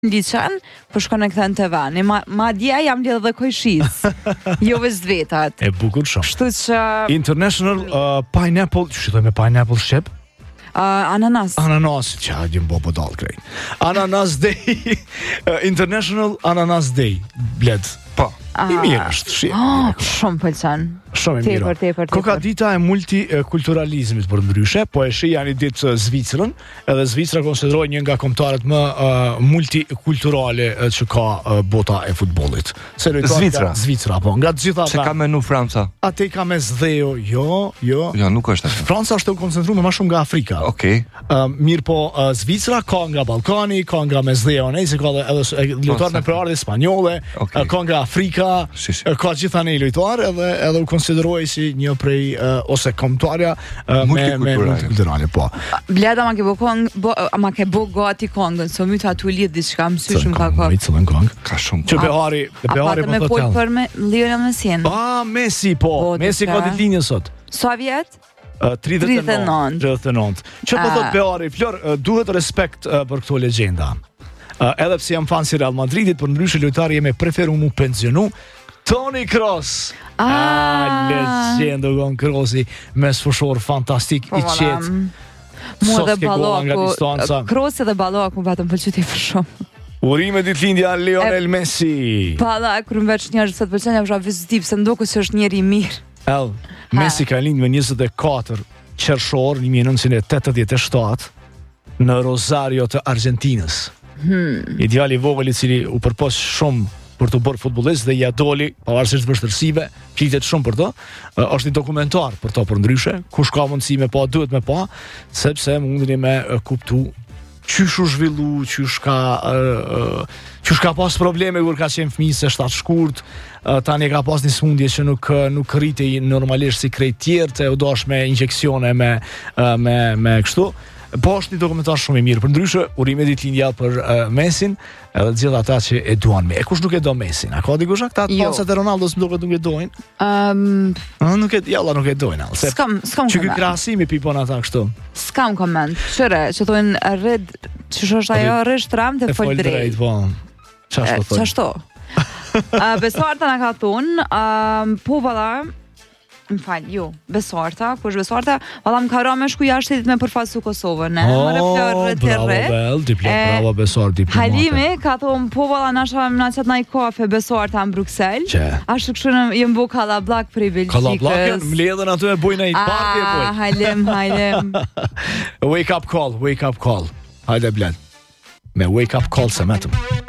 liçen, po shkon e kthen te vani. Ma dje jam lidh dhe kojshis. Jo veç vetat. E bukur shumë. Kështu që International Pineapple, shitoj me pineapple shqip? ananas. Ananas, që gjëm bo dal krej. Ananas Day, International Ananas Day, bled. Po, i mirë është, shqip. Shumë pëlqen. Shumë e mirë. Tepër. Koka dita e multikulturalizmit për ndryshe, po e shi janë i ditë Zvicrën, edhe Zvicra konsiderohet një nga kombëtarët më multikulturale që ka bota e futbollit. Zvicra, po. Nga të gjitha ata. Se ka menu Franca. Atë ka me zdheo, jo. Jo, nuk është ashtu. Franca është të koncentruar më shumë nga Afrika. Okej. Mirë po, Zvicra ka nga Ballkani, ka nga Mesdheo, se ka edhe lojtarë me prardhje spanjolle, ka nga Afrika, ka gjitha ne lojtarë edhe u konsideroj si një prej ose kombëtarja me multikulturale, po. Bleda ma ke bo gati kongën, so mytë atu lidh diçka mësyshëm ka ka. Cëllën kongë? Ka shumë. Që Behari me po pol thotë. për me Lionel Messi. Messi, po. Messi ka ditë linjë sot. Sa vjet? 39. Që po thot Behari, Flor, duhet respekt për këto legjenda. Edhe pse jam fan si Real Madridit, por ndryshe lojtari jemi preferu mu pensionu. Toni Kroos. Legjenda Gon Kroosi, me sfushor fantastik i qetë. Mua dhe Ballaku, Kroosi dhe Ballaku vetëm pëlqej tepër shumë. Urime ditëlindja Lionel Messi. Ballaku veç njerëz sot pëlqen jam vizitiv se ndoku se është njeri i mirë. Messi ka lind me 24 qershor 1987 në Rosario të Argentinës. Ideali i vogël i cili u përpos shumë për të bërë futbollist dhe ja doli pavarësisht vështirësive, flitet shumë për to. Është një dokumentar për to për ndryshe, kush ka mundësi me pa, duhet me pa, sepse mundeni me kuptu qysh u zhvillu, qysh ka pas probleme kur ka qenë fëmijë se shtat shkurt, tani ka pas një smundje që nuk rritej normalisht si krejt tjerë, të u dash me injeksione me kështu. Po është një dokumentar shumë i mirë. Për ndryshe, urime ditëlindja për Messin, edhe gjithë ata që e duan me. E kush nuk e do Messin? A ka dikush ata të palset e Ronaldos më duket nuk e dojnë? Nuk e dojnë. S'kam që ky krahasimi pipon ata kështu. S'kam koment. Qëre, që thonë rrid, që është ajo rrid shtram të fol drejt. Po. Qashto? Besuarta na ka thonë, po valla, Besuarta, kush Besuarta, valla më ka ra me shku jashtë me përfaqësu Kosovën, ne? Bravo Besuart, diplomate. Halimi ka thonë, po valla nasha na qat naj kafe Besuarta në Bruksel. Ashtu kështu jem bu kallablak për i Belgjikës. Kallablakën, mledhen aty e bujnë ai party e bujnë. Halim. Wake up call. Hajde bled. Me wake up call se metëm.